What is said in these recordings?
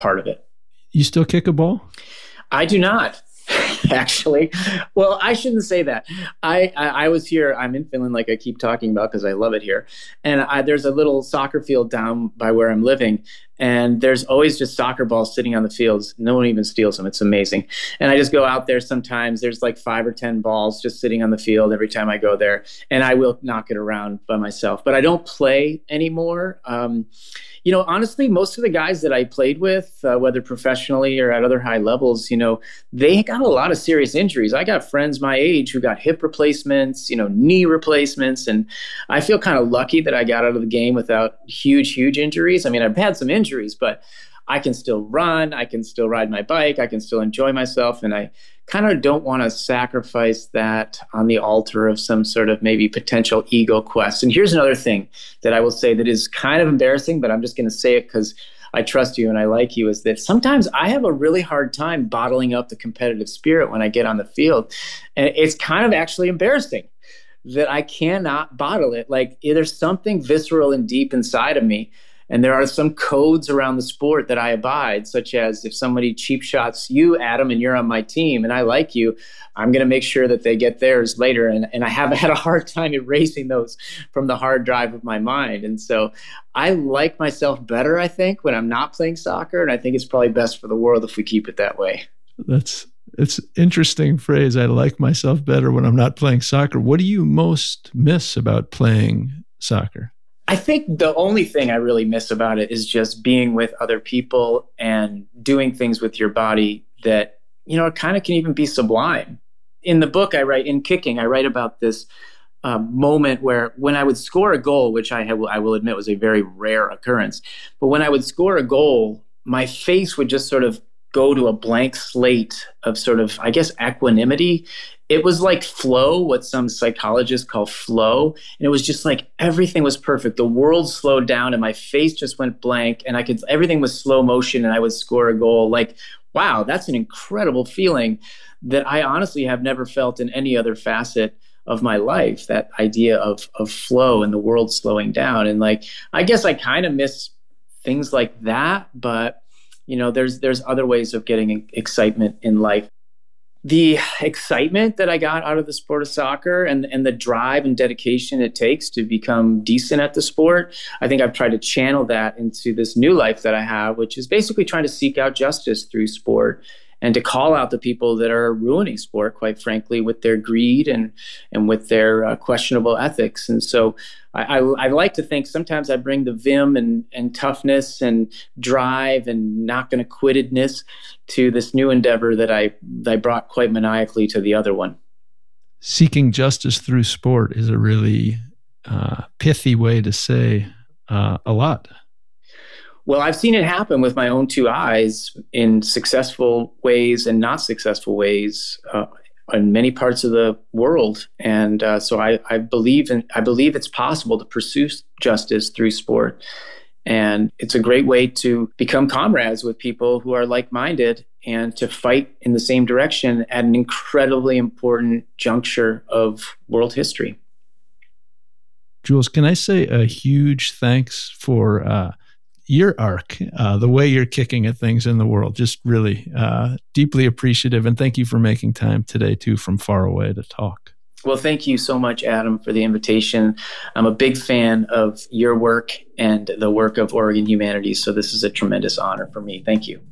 part of it. You still kick a ball? I do not. Actually, well, I shouldn't say that. I was here. I'm in Finland, like I keep talking about, because I love it here. And there's a little soccer field down by where I'm living, and there's always just soccer balls sitting on the fields. No one even steals them. It's amazing. And I just go out there sometimes. There's like 5 or 10 balls just sitting on the field every time I go there, and I will knock it around by myself. But I don't play anymore. Honestly, most of the guys that I played with, whether professionally or at other high levels, they got a lot of serious injuries. I got friends my age who got hip replacements, knee replacements. And I feel kind of lucky that I got out of the game without huge injuries. I mean, I've had some injuries, but I can still run. I can still ride my bike. I can still enjoy myself. And I kind of don't want to sacrifice that on the altar of some sort of maybe potential ego quest. And here's another thing that I will say that is kind of embarrassing, but I'm just going to say it because I trust you and I like you, is that sometimes I have a really hard time bottling up the competitive spirit when I get on the field. And it's kind of actually embarrassing that I cannot bottle it. Like there's something visceral and deep inside of me. And there are some codes around the sport that I abide, such as if somebody cheap shots you, Adam, and you're on my team and I like you, I'm going to make sure that they get theirs later. And I have had a hard time erasing those from the hard drive of my mind. And so I like myself better, I think, when I'm not playing soccer. And I think it's probably best for the world if we keep it that way. It's an interesting phrase. I like myself better when I'm not playing soccer. What do you most miss about playing soccer? I think the only thing I really miss about it is just being with other people and doing things with your body that, it kind of can even be sublime. In the book in Kicking, I write about this moment where when I would score a goal, which I will admit was a very rare occurrence, but when I would score a goal, my face would just sort of go to a blank slate of sort of, I guess, equanimity. It was like flow, what some psychologists call flow. And it was just like everything was perfect. The world slowed down and my face just went blank and everything was slow motion and I would score a goal. Like, wow, that's an incredible feeling that I honestly have never felt in any other facet of my life, that idea of flow and the world slowing down. And like, I guess I kind of miss things like that, but there's other ways of getting excitement in life. The excitement that I got out of the sport of soccer and the drive and dedication it takes to become decent at the sport, I think I've tried to channel that into this new life that I have, which is basically trying to seek out justice through sport and to call out the people that are ruining sport, quite frankly, with their greed and with their questionable ethics. And so I like to think sometimes I bring the vim and toughness and drive and not going to quittedness to this new endeavor that I brought quite maniacally to the other one. Seeking justice through sport is a really pithy way to say a lot. Well, I've seen it happen with my own 2 eyes in successful ways and not successful ways in many parts of the world. And so I believe it's possible to pursue justice through sport. And it's a great way to become comrades with people who are like-minded and to fight in the same direction at an incredibly important juncture of world history. Jules, can I say a huge thanks for your arc, the way you're kicking at things in the world, just really deeply appreciative. And thank you for making time today, too, from far away to talk. Well, thank you so much, Adam, for the invitation. I'm a big fan of your work and the work of Oregon Humanities. So this is a tremendous honor for me. Thank you.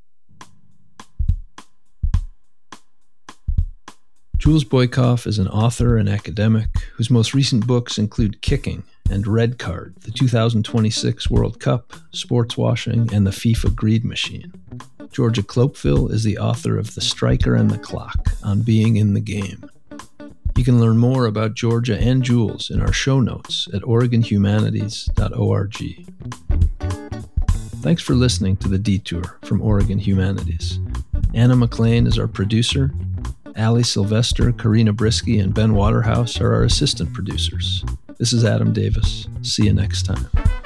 Jules Boykoff is an author and academic whose most recent books include Kicking and Red Card, the 2026 World Cup, Sports Washing, and the FIFA Greed Machine. Georgia Clopeville is the author of The Striker and the Clock on Being in the Game. You can learn more about Georgia and Jules in our show notes at OregonHumanities.org. Thanks for listening to The Detour from Oregon Humanities. Anna McLean is our producer. Ali Sylvester, Karina Brisky, and Ben Waterhouse are our assistant producers. This is Adam Davis. See you next time.